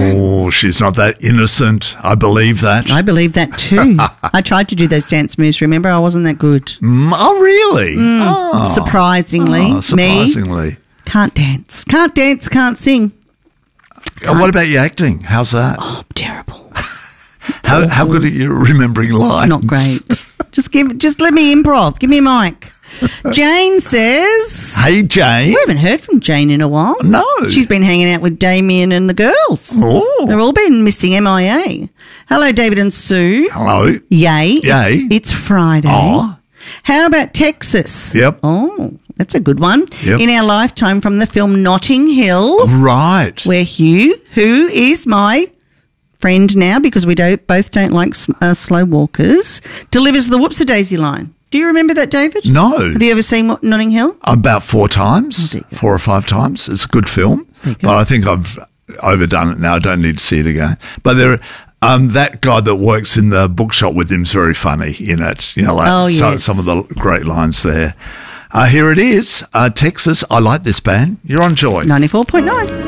Oh, she's not that innocent. I believe that. I believe that too. I tried to do those dance moves, remember? I wasn't that good. Oh, really? Oh. Surprisingly. Surprisingly. Me, can't dance, can't sing. What about your acting? How's that? Oh, terrible. How good are you remembering lines? Not great. Just let me improv. Give me a mic. Jane says... Hey, Jane. We haven't heard from Jane in a while. No. She's been hanging out with Damien and the girls. Oh. They've all been missing MIA. Hello, David and Sue. Hello. Yay. Yay. It's Friday. Oh. How about Texas? Yep. Oh, that's a good one. Yep. In our lifetime from the film Notting Hill. Right. Where Hugh, who is my friend now because we both don't like slow walkers, delivers the Whoops-a-Daisy line. Do you remember that, David? No. Have you ever seen Notting Hill? About 4 times, 4 or 5 times. It's a good film, but I think I've overdone it now. I don't need to see it again. But that guy that works in the bookshop with him's very funny in it. You know, like yes. Some of the great lines there. Here it is, Texas. I like this band. You're on Joy. 94.9.